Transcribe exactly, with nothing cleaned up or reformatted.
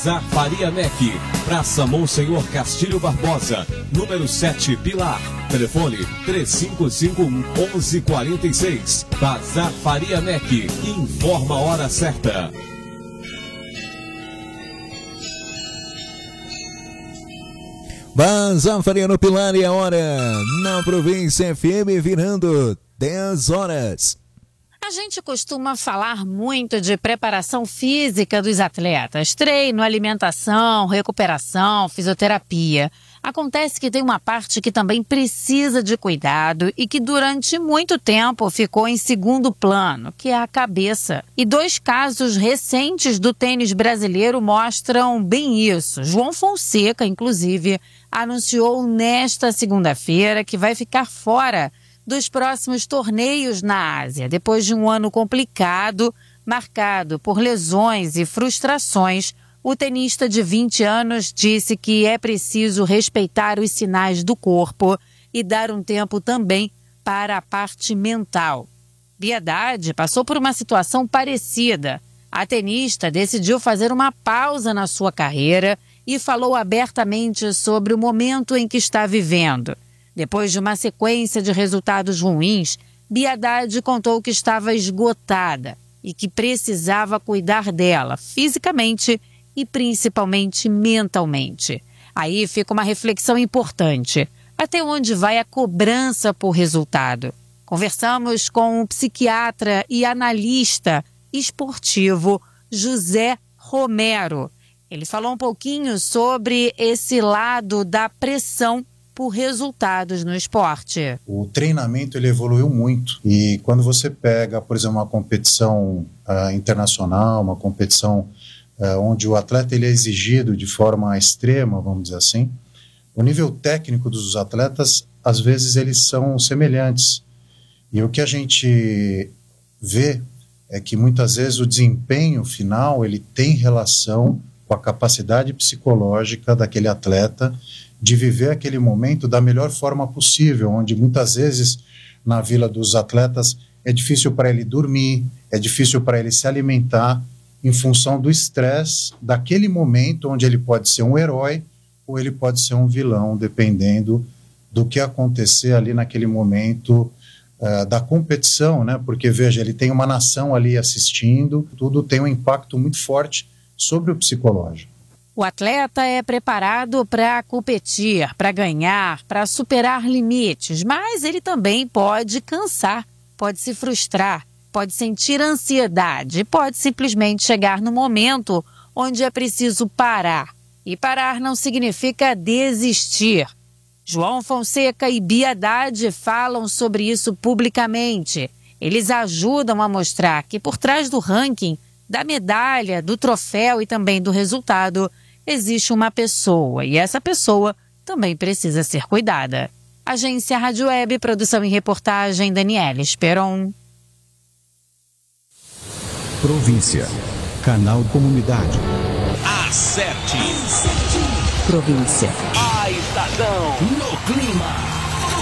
Bazar Faria Mec, Praça Monsenhor Castilho Barbosa, número sete, Pilar. Telefone três cinco cinco um, um um quatro seis. Bazar Faria Mec, informa a hora certa. Bazar Faria no Pilar e a hora na Província F M virando dez horas. A gente costuma falar muito de preparação física dos atletas, treino, alimentação, recuperação, fisioterapia. Acontece que tem uma parte que também precisa de cuidado e que durante muito tempo ficou em segundo plano, que é a cabeça. E dois casos recentes do tênis brasileiro mostram bem isso. João Fonseca, inclusive, anunciou nesta segunda-feira que vai ficar fora dos próximos torneios na Ásia, depois de um ano complicado, marcado por lesões e frustrações. O tenista de vinte anos disse que é preciso respeitar os sinais do corpo e dar um tempo também para a parte mental. Bia Haddad passou por uma situação parecida. A tenista decidiu fazer uma pausa na sua carreira e falou abertamente sobre o momento em que está vivendo. Depois de uma sequência de resultados ruins, Bia Haddad contou que estava esgotada e que precisava cuidar dela fisicamente e principalmente mentalmente. Aí fica uma reflexão importante. Até onde vai a cobrança por resultado? Conversamos com o psiquiatra e analista esportivo José Romero. Ele falou um pouquinho sobre esse lado da pressão por resultados no esporte. O treinamento ele evoluiu muito e quando você pega, por exemplo, uma competição uh, internacional, uma competição uh, onde o atleta ele é exigido de forma extrema, vamos dizer assim, o nível técnico dos atletas, às vezes, eles são semelhantes. E o que a gente vê é que muitas vezes o desempenho final ele tem relação com a capacidade psicológica daquele atleta de viver aquele momento da melhor forma possível, onde muitas vezes na Vila dos Atletas é difícil para ele dormir, é difícil para ele se alimentar em função do estresse daquele momento onde ele pode ser um herói ou ele pode ser um vilão, dependendo do que acontecer ali naquele momento uh, da competição, né? Porque, veja, ele tem uma nação ali assistindo, tudo tem um impacto muito forte sobre o psicológico. O atleta é preparado para competir, para ganhar, para superar limites, mas ele também pode cansar, pode se frustrar, pode sentir ansiedade, pode simplesmente chegar no momento onde é preciso parar. E parar não significa desistir. João Fonseca e Bia Haddad falam sobre isso publicamente. Eles ajudam a mostrar que por trás do ranking, da medalha, do troféu e também do resultado, existe uma pessoa e essa pessoa também precisa ser cuidada. Agência Rádio Web, produção e reportagem, Daniela Esperon. Província, canal Comunidade. Acerte. Província. A Estadão no clima.